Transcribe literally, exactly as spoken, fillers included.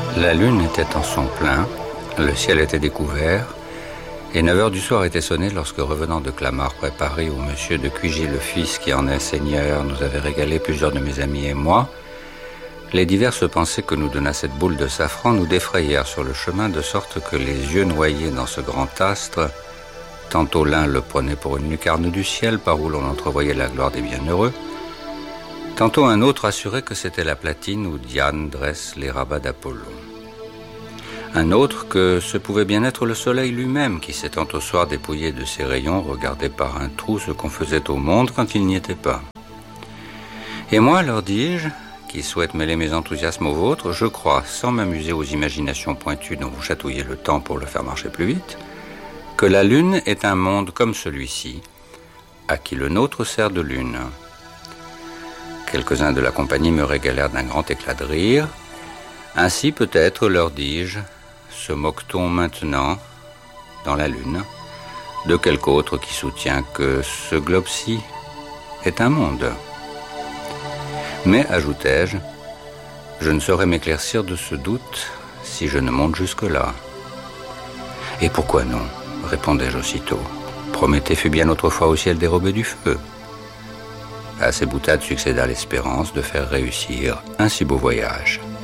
La lune était en son plein, le ciel était découvert, et neuf heures du soir étaient sonnées lorsque, revenant de Clamart près Paris, où monsieur de Cuigy le fils, qui en est seigneur, nous avait régalé plusieurs de mes amis et moi, les diverses pensées que nous donna cette boule de safran nous défrayèrent sur le chemin, de sorte que les yeux noyés dans ce grand astre, tantôt l'un le prenait pour une lucarne du ciel par où l'on entrevoyait la gloire des bienheureux, tantôt un autre assurait que c'était la platine où Diane dresse les rabats d'Apollon. Un autre que ce pouvait bien être le soleil lui-même qui, s'étant au soir dépouillé de ses rayons, regardait par un trou ce qu'on faisait au monde quand il n'y était pas. Et moi, leur dis-je, qui souhaite mêler mes enthousiasmes aux vôtres, je crois, sans m'amuser aux imaginations pointues dont vous chatouillez le temps pour le faire marcher plus vite, que la lune est un monde comme celui-ci, à qui le nôtre sert de lune. Quelques-uns de la compagnie me régalèrent d'un grand éclat de rire. Ainsi, peut-être, leur dis-je, se moque-t-on maintenant, dans la lune, de quelque autre qui soutient que ce globe-ci est un monde. Mais, ajoutai-je, je ne saurais m'éclaircir de ce doute si je ne monte jusque-là. Et pourquoi non, répondai-je aussitôt. Prométhée fut bien autrefois au ciel dérobé du feu. À ces boutades succéda l'espérance de faire réussir un si beau voyage.